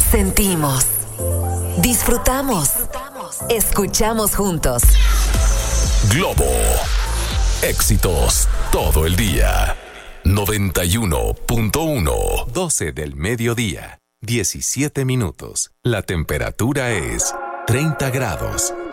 Sentimos, disfrutamos, escuchamos juntos. Globo. Éxitos todo el día. 91.1. 12 del mediodía, 17 minutos. La temperatura es 30 grados.